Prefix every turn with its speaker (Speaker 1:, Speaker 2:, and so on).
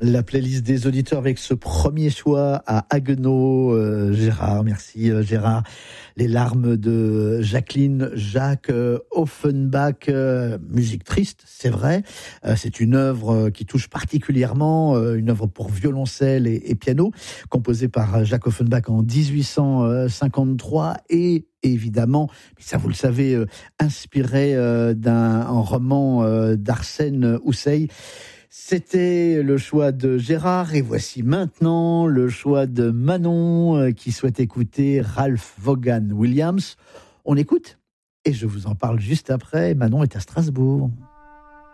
Speaker 1: La playlist des auditeurs avec ce premier choix à Haguenau, Gérard, merci Gérard. Les larmes de Jacqueline Jacques Offenbach, musique triste, c'est vrai. C'est une œuvre qui touche particulièrement, une œuvre pour violoncelle et piano, composée par Jacques Offenbach en 1853 et évidemment, ça vous le savez, inspiré d'un roman d'Arsène Housseil. C'était le choix de Gérard et voici maintenant le choix de Manon qui souhaite écouter Ralph Vaughan Williams. On écoute et je vous en parle juste après. Manon est à Strasbourg.